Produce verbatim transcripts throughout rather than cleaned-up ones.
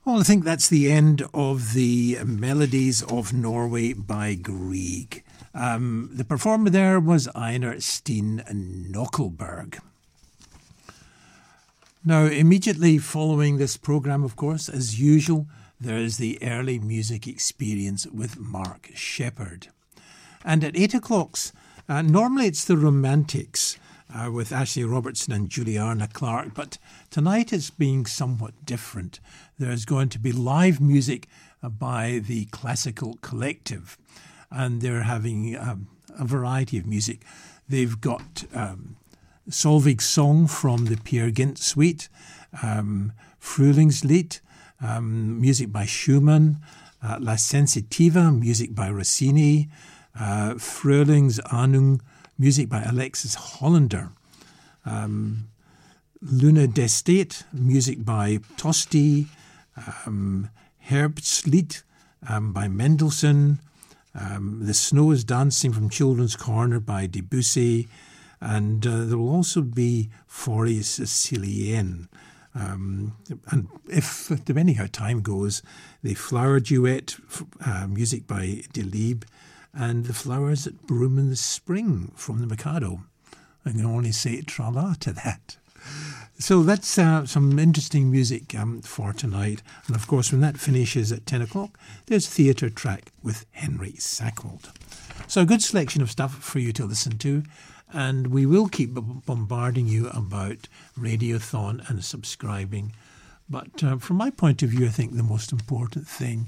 Well, I think that's the end of the Melodies of Norway by Grieg. Um, the performer there was Einar Steen Knokkelberg. Now, immediately following this programme, of course, as usual, there is the early music experience with Mark Sheppard. And at eight o'clock, uh, normally it's the Romantics uh, with Ashley Robertson and Juliana Clark, but tonight it's being somewhat different. There's going to be live music uh, by the Classical Collective, and they're having um, a variety of music. They've got um, Solveig's Song from the Peer Gynt Suite, um, Frühlingslied, um, music by Schumann, uh, La Sensitiva, music by Rossini, uh, Frühlingsahnung, music by Alexis Hollander, um, Luna d'Estate, music by Tosti, um, Herbstlied um, by Mendelssohn, um, The Snow is Dancing from Children's Corner by Debussy, and uh, there will also be Forêt Sicilienne. Um, and if, depending how time goes, the Flower Duet, uh, music by Delibes, and the Flowers that Bloom in the Spring from the Mikado. I can only say tra-la to that. So that's uh, some interesting music um, for tonight. And of course, when that finishes at ten o'clock, there's Theatre Track with Henry Sackwold. So a good selection of stuff for you to listen to. And we will keep bombarding you about Radiothon and subscribing. But uh, from my point of view, I think the most important thing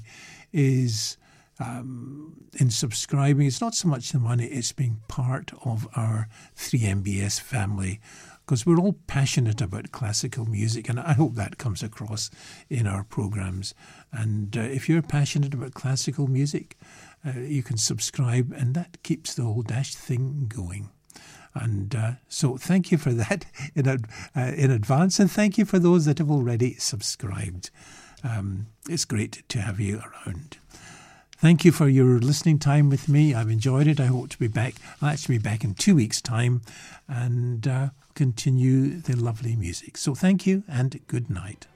is um, in subscribing, it's not so much the money, it's being part of our three M B S family, because we're all passionate about classical music, and I hope that comes across in our programmes. And uh, if you're passionate about classical music, uh, you can subscribe, and that keeps the whole dash thing going. And uh, so thank you for that in, uh, in advance, and thank you for those that have already subscribed. Um, it's great to have you around. Thank you for your listening time with me. I've enjoyed it. I hope to be back. I'll actually be back in two weeks' time and uh, continue the lovely music. So thank you and good night.